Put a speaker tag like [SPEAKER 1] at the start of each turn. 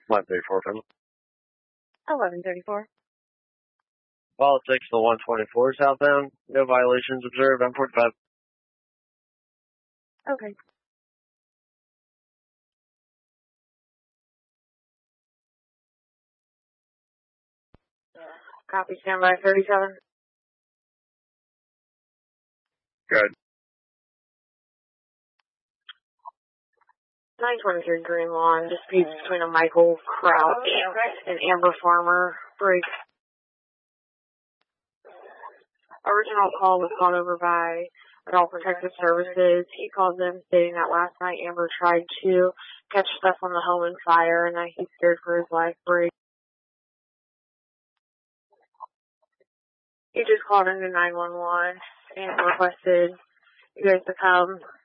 [SPEAKER 1] 1134 from
[SPEAKER 2] 1134.
[SPEAKER 1] Politics to 124 southbound. No violations observed. I'm 45.
[SPEAKER 2] Okay. Copy, standby 37.
[SPEAKER 1] Good.
[SPEAKER 2] 923 Green Lawn, dispute between a Michael Crouch and Amber Farmer. Break. Original call was called over by Adult Protective Services. He called them stating that last night Amber tried to catch stuff on the home in fire and that he's scared for his life. Break. He just called into 911 and requested you guys to come